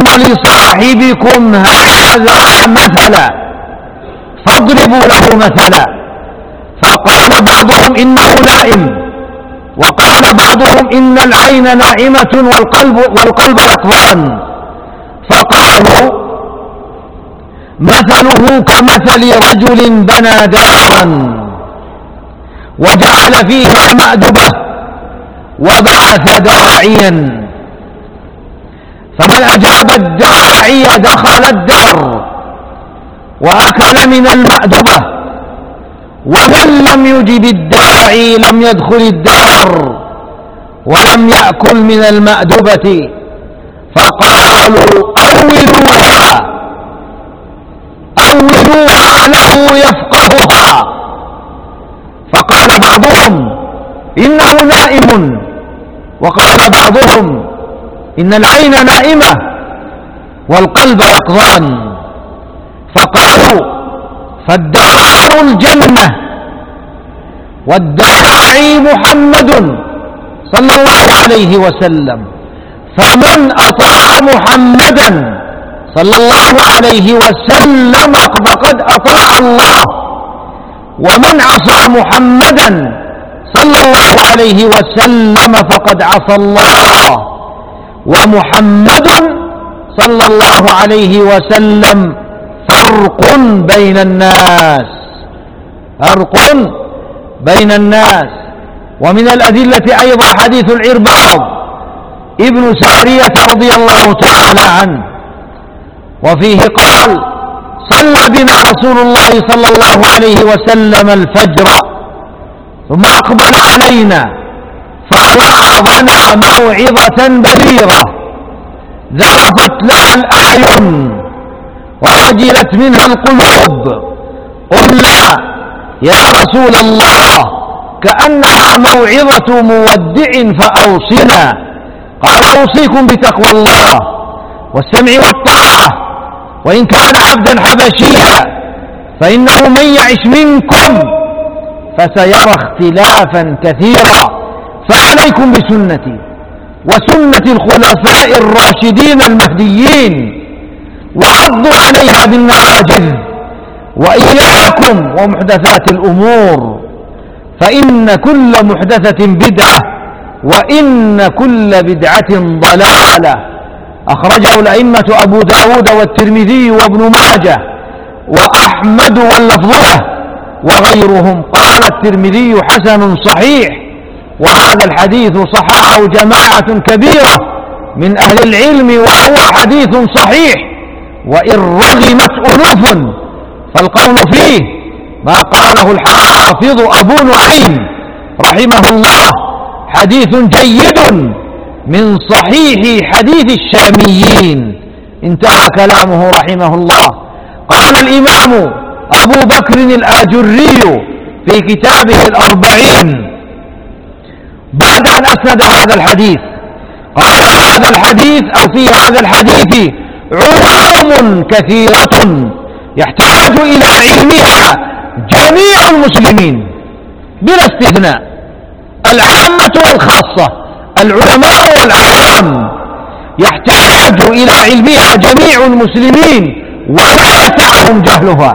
لصاحبكم هذا مثلا فاضربوا له مثلا. فقال بعضهم إنه نائم، وقال بعضهم إن العين نائمة والقلب يقظان. فقالوا مثله كمثل رجل بنى دارا وجعل فيها مأدبة وبعث داعيا، فمن أجاب الداعي دخل الدار وأكل من المأدبة، ومن لم يجب الداعي لم يدخل الدار ولم يأكل من المأدبة. فقالوا أولوها له يفقهها. فقال بعضهم إنه نائم، وقال بعضهم إن العين نائمة والقلب يقظان. فقالوا فالدار الجنة والداعي محمد صلى الله عليه وسلم، فمن أطاع محمدا صلى الله عليه وسلم فقد أطاع الله، ومن عصى محمدا صلى الله عليه وسلم فقد عصى الله. ومحمد صلى الله عليه وسلم فرق بين الناس، فرق بين الناس. ومن الأدلة أيضا حديث العرباض ابن سارية رضي الله تعالى عنه، وفيه قال صلى بنا رسول الله صلى الله عليه وسلم الفجر ثم أقبل علينا فوعظنا موعظة بليغة ذرفت لها الأعين ووجلت منها القلوب. قلنا يا رسول الله كأنها موعظة مودع فأوصنا. قال أوصيكم بتقوى الله والسمع والطاعة، وإن كان عبدا حبشيا، فإنه من يعش منكم فسيرى اختلافا كثيرا، فعليكم بسنتي وسنة الخلفاء الراشدين المهديين وعضوا عليها بالنواجذ، وإياكم ومحدثات الأمور، فإن كل محدثة بدعة وإن كل بدعة ضلالة. أخرجه الأئمة أبو داود والترمذي وابن ماجه وأحمد واللفظ له وغيرهم. قال الترمذي حسن صحيح، وهذا الحديث صححه جماعة كبيرة من أهل العلم، وهو حديث صحيح وإن رغمت ألوف، فالقول فيه ما قاله الحافظ أبو نعيم رحمه الله حديث جيد من صحيح حديث الشاميين. انتهى كلامه رحمه الله. قال الإمام أبو بكر الآجري في كتابه الأربعين بعد أن أسند هذا الحديث قال هذا الحديث أو في هذا الحديث علوم كثيرة يحتاج إلى علمها جميع المسلمين بلا استثناء، العامة والخاصة، العلماء والعوام، يحتاج إلى علمها جميع المسلمين ولا يسعهم جهلها.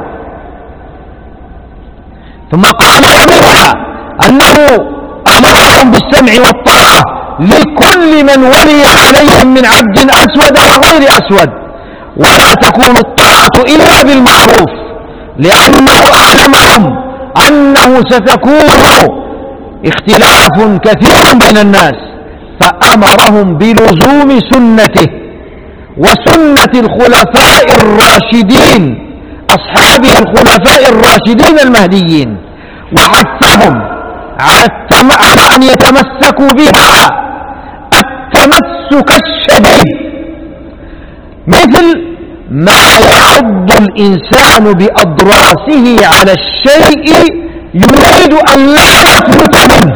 ثم قال ومنها أنه أمرهم بالسمع والطاعة لكل من ولي عليهم من عبد أسود وغير أسود، ولا تكون الطاعة إلا بالمعروف، لأنه أعلمهم أنه ستكون اختلاف كثير بين الناس، فأمرهم بلزوم سنته وسنة الخلفاء الراشدين أصحابه الخلفاء الراشدين المهديين، وحثهم على أن يتمسكوا بها التمسك الشديد، مثل ما يعض الإنسان بأضراسه على الشيء يريد أن لا يفلت منه.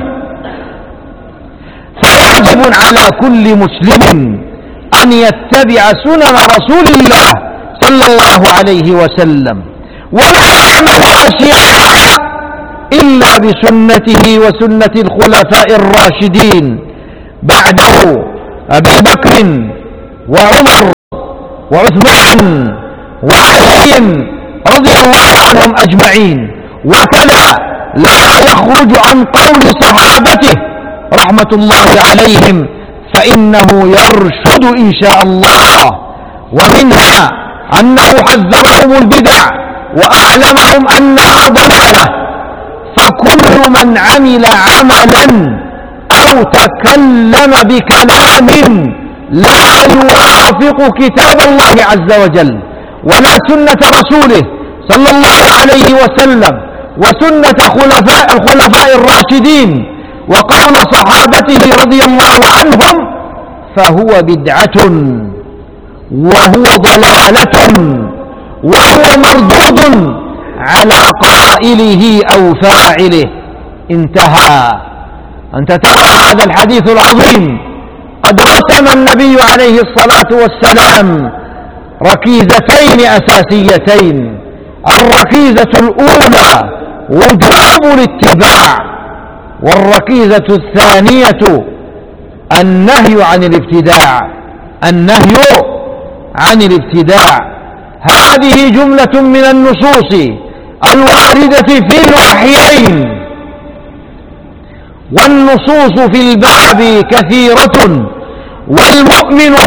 فواجب على كل مسلم أن يتبع سنن رسول الله صلى الله عليه وسلم، ولا يعمل أشياء إلا بسنته وسنة الخلفاء الراشدين بعده أبي بكر وعمر وعثمان وعلي رضي الله عنهم أجمعين. وكذا لا يخرج عن قول صحابته رحمة الله عليهم، فإنه يرشد إن شاء الله. ومنها أنه حذرهم البدع وأعلمهم أنها ضلالة، فكل من عمل عملا أو تكلم بكلام لا يوافق كتاب الله عز وجل ولا سنة رسوله صلى الله عليه وسلم وسنة الخلفاء الراشدين وقول صحابته رضي الله عنهم، فهو بدعة وهو ضلالة وهو مردود على قائله أو فاعله. انتهى. أنت ترى هذا الحديث العظيم قد رسم النبي عليه الصلاة والسلام ركيزتين أساسيتين. الركيزة الأولى وجوب الاتباع، والركيزة الثانية النهي عن الابتداع. النهي عن الابتداع. هذه جملة من النصوص الواردة في الوحيين، والنصوص في الباب كثيرة، والمؤمن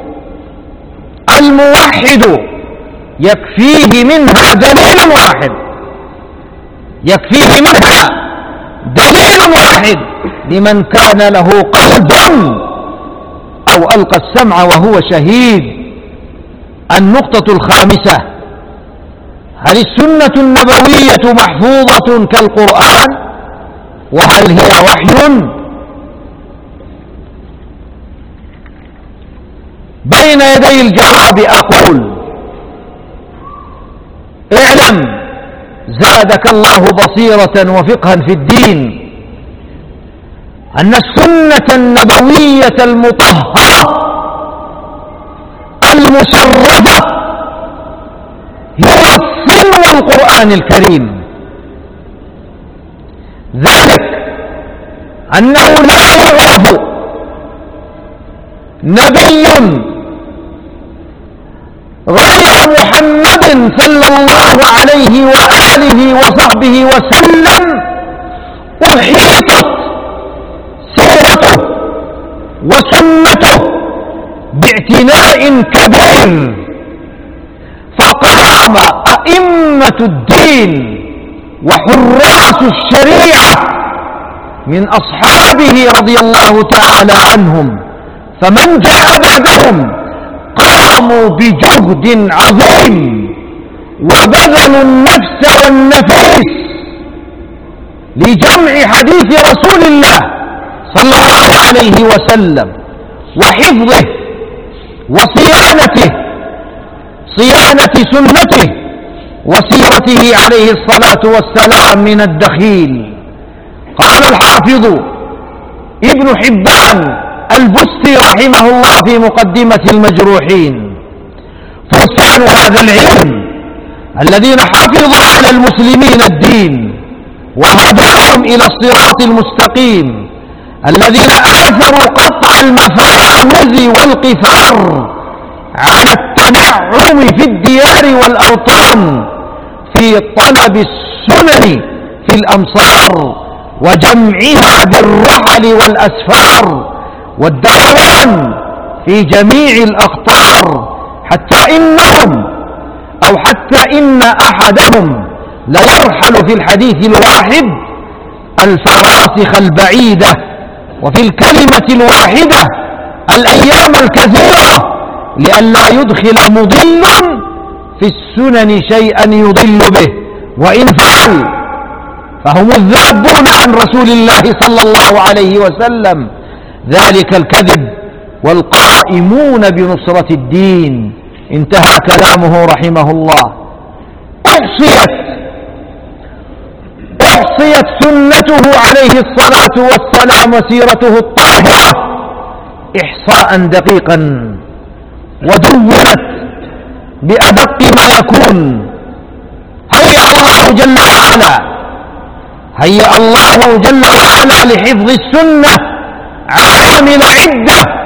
الموحد يكفيه منها دليل واحد، يكفيه منها دليل واحد لمن كان له قلب أو ألقى السمع وهو شهيد. النقطة الخامسة: هل السنة النبوية محفوظة كالقرآن؟ وهل هي وحي؟ بين يدي الجواب أقول: اعلم زادك الله بصيرة وفقها في الدين أن السنة النبوية المطهرة المشرفة هي سلو القرآن الكريم. ذلك أنه لا يعرف نبي غير محمد صلى الله عليه وآله وصحبه وسلم أحيطت سيرته وسنته باعتناء كبير، فقام أئمة الدين وحراس الشريعة من أصحابه رضي الله تعالى عنهم، فمن جاء بعدهم قاموا بجهد عظيم وبذلوا النفس والنفيس لجمع حديث رسول الله صلى الله عليه وسلم وحفظه وصيانته، صيانة سنته وسيرته عليه الصلاة والسلام من الدخيل. قال الحافظ ابن حبان البستي رحمه الله في مقدمة المجروحين: فرسان هذا العلم الذين حفظوا على المسلمين الدين وهداهم إلى الصراط المستقيم، الذين آثروا قطع المفاوز والقفار على التنعم في الديار والأوطان في طلب السنن في الأمصار وجمعها بالرحل والأسفار والدوران في جميع الأقطار، حتى إن أحدهم ليرحل في الحديث الواحد الفراسخ البعيدة، وفي الكلمة الواحدة الأيام الكثيرة، لئلا يدخل مضل في السنن شيئا يضل به، وإن فعل فهم الذابون عن رسول الله صلى الله عليه وسلم، ذلك الكذب والقائمون بنصرة الدين. انتهى كلامه رحمه الله. أحصيت سنته عليه الصلاة والسلام وسيرته الطاهرة إحصاء دقيقا، ودونت بأدق ما يكون. هيأ الله جل وعلا لحفظ السنة عوامل عدة